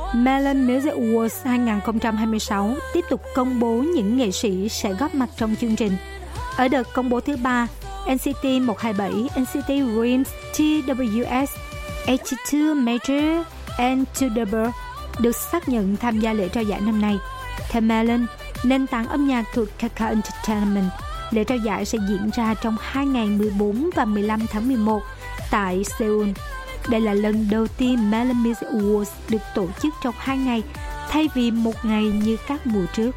Melon Music Awards 2026 tiếp tục công bố những nghệ sĩ sẽ góp mặt trong chương trình. Ở đợt công bố thứ 3, NCT 127, NCT Dreams, TWS, H2 Major and Tudor được xác nhận tham gia lễ trao giải năm nay. Theo Melon, nền tảng âm nhạc thuộc Kakao Entertainment, lễ trao giải sẽ diễn ra trong 2 ngày 14 và 15 tháng 11 tại Seoul. Đây là lần đầu tiên Melon Music Awards được tổ chức trong 2 ngày thay vì 1 ngày như các mùa trước.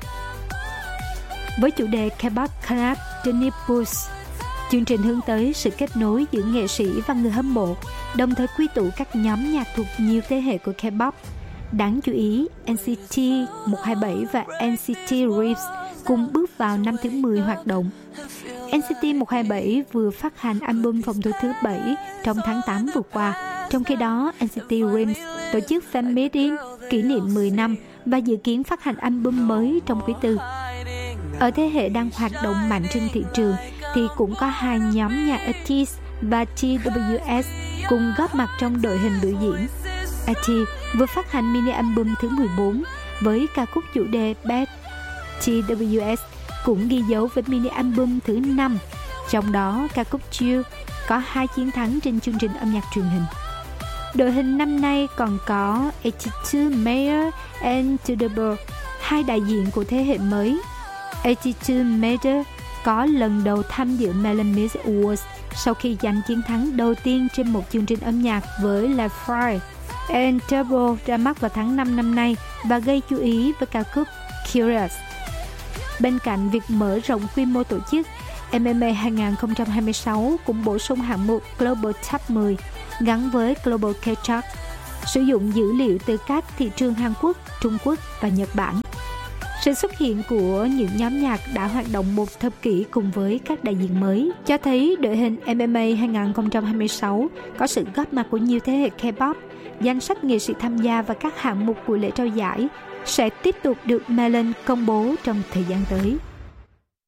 Với chủ đề K-pop Club Disney Plus, chương trình hướng tới sự kết nối giữa nghệ sĩ và người hâm mộ, đồng thời quy tụ các nhóm nhạc thuộc nhiều thế hệ của K-pop. Đáng chú ý, NCT 127 và NCT Dreams cùng bước vào năm thứ 10 hoạt động. NCT 127 vừa phát hành album phòng thu thứ 7 trong tháng 8 vừa qua. Trong khi đó, NCT Dreams tổ chức fan meeting kỷ niệm 10 năm và dự kiến phát hành album mới trong quý tư. Ở thế hệ đang hoạt động mạnh trên thị trường thì cũng có hai nhóm nhạc ATEEZ và TWS cùng góp mặt trong đội hình biểu diễn. ATEEZ vừa phát hành mini album thứ 14 với ca khúc chủ đề Bad. TWS cũng ghi dấu với mini album thứ 5, trong đó ca khúc Chill có 2 chiến thắng trên chương trình âm nhạc truyền hình. Đội hình năm nay còn có H2 Major and Tudor, hai đại diện của thế hệ mới. H2 Major có lần đầu tham dự Melon Music Awards sau khi giành chiến thắng đầu tiên trên một chương trình âm nhạc với La Fire. And Turbo ra mắt vào tháng 5 năm nay và gây chú ý với ca khúc Curious. Bên cạnh việc mở rộng quy mô tổ chức, MMA 2026 cũng bổ sung hạng mục Global Top 10 gắn với Global K-Chart, sử dụng dữ liệu từ các thị trường Hàn Quốc, Trung Quốc và Nhật Bản. Sự xuất hiện của những nhóm nhạc đã hoạt động một thập kỷ cùng với các đại diện mới cho thấy đội hình MMA 2026 có sự góp mặt của nhiều thế hệ K-pop. Danh sách nghệ sĩ tham gia và các hạng mục của lễ trao giải sẽ tiếp tục được Melon công bố trong thời gian tới.